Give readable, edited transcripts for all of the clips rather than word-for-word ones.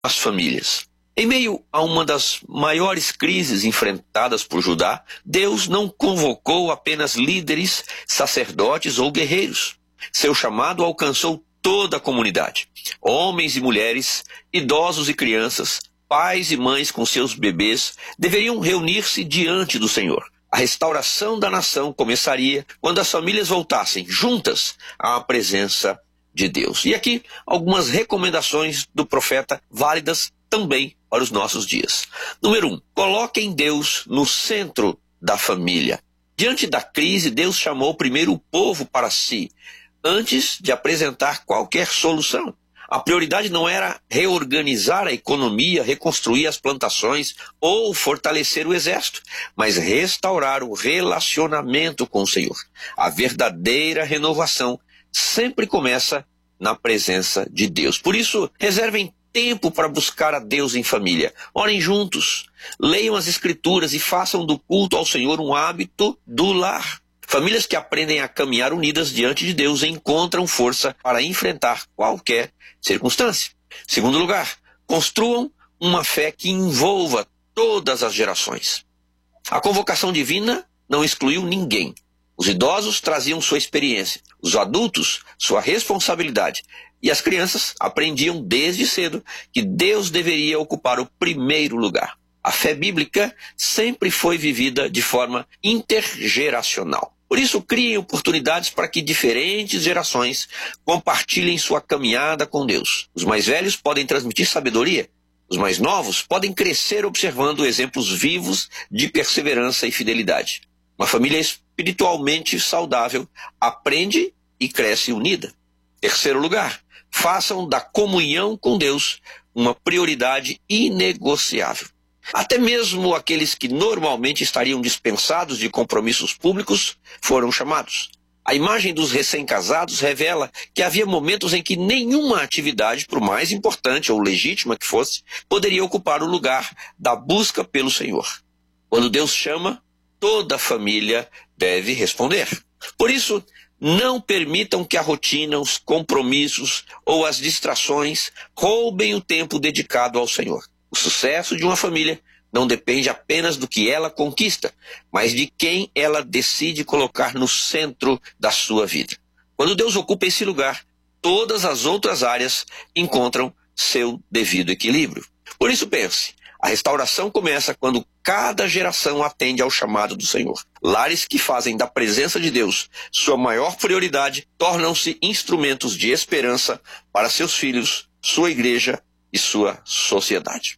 as famílias. Em meio a uma das maiores crises enfrentadas por Judá, Deus não convocou apenas líderes, sacerdotes ou guerreiros. Seu chamado alcançou toda a comunidade. Homens e mulheres, idosos e crianças, pais e mães com seus bebês deveriam reunir-se diante do Senhor. A restauração da nação começaria quando as famílias voltassem juntas à presença de Deus. E aqui algumas recomendações do profeta válidas também para os nossos dias. Número 1, coloquem Deus no centro da família. Diante da crise, Deus chamou primeiro o povo para si, antes de apresentar qualquer solução. A prioridade não era reorganizar a economia, reconstruir as plantações ou fortalecer o exército, mas restaurar o relacionamento com o Senhor. A verdadeira renovação sempre começa na presença de Deus. Por isso, reservem tempo para buscar a Deus em família. Orem juntos, leiam as Escrituras e façam do culto ao Senhor um hábito do lar. Famílias que aprendem a caminhar unidas diante de Deus encontram força para enfrentar qualquer circunstância. Segundo lugar, construam uma fé que envolva todas as gerações. A convocação divina não excluiu ninguém. Os idosos traziam sua experiência, os adultos sua responsabilidade, e as crianças aprendiam desde cedo que Deus deveria ocupar o primeiro lugar. A fé bíblica sempre foi vivida de forma intergeracional. Por isso, criem oportunidades para que diferentes gerações compartilhem sua caminhada com Deus. Os mais velhos podem transmitir sabedoria. Os mais novos podem crescer observando exemplos vivos de perseverança e fidelidade. Uma família espiritualmente saudável aprende e cresce unida. Terceiro lugar, façam da comunhão com Deus uma prioridade inegociável. Até mesmo aqueles que normalmente estariam dispensados de compromissos públicos foram chamados. A imagem dos recém-casados revela que havia momentos em que nenhuma atividade, por mais importante ou legítima que fosse, poderia ocupar o lugar da busca pelo Senhor. Quando Deus chama, toda a família deve responder. Por isso, não permitam que a rotina, os compromissos ou as distrações roubem o tempo dedicado ao Senhor. O sucesso de uma família não depende apenas do que ela conquista, mas de quem ela decide colocar no centro da sua vida. Quando Deus ocupa esse lugar, todas as outras áreas encontram seu devido equilíbrio. Por isso pense, a restauração começa quando cada geração atende ao chamado do Senhor. Lares que fazem da presença de Deus sua maior prioridade tornam-se instrumentos de esperança para seus filhos, sua igreja e sua sociedade.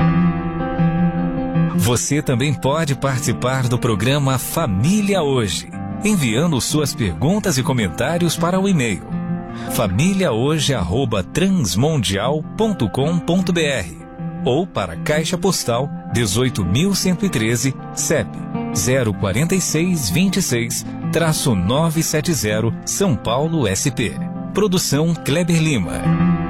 Você também pode participar do programa Família Hoje, enviando suas perguntas e comentários para o e-mail famíliahoje@transmundial.com.br ou para a Caixa Postal 18.113, CEP 04626-970, São Paulo, SP. Produção Kleber Lima.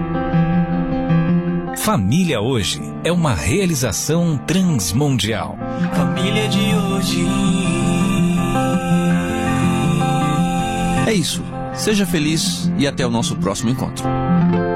Família Hoje é uma realização transmundial. Família de hoje. É isso. Seja feliz e até o nosso próximo encontro.